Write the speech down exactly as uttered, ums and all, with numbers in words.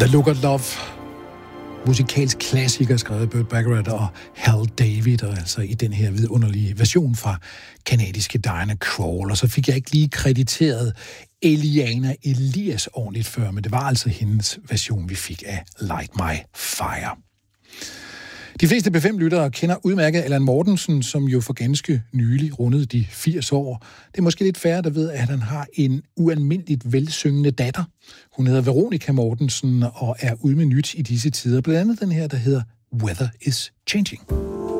The Look of Love. Musikalsk klassiker skrevet af Burt Bacharach og Hal David, og altså i den her vidunderlige version fra kanadiske Diana Krall. Og så fik jeg ikke lige krediteret Eliana Elias ordentligt før, men det var altså hendes version, vi fik af Light My Fire. De fleste B fem-lyttere kender udmærket Allan Mortensen, som jo for ganske nylig rundede de firs år. Det er måske lidt færre, der ved, at han har en ualmindeligt velsyngende datter. Hun hedder Veronica Mortensen og er ude med nyt i disse tider. Blandt andet den her, der hedder Weather is Changing.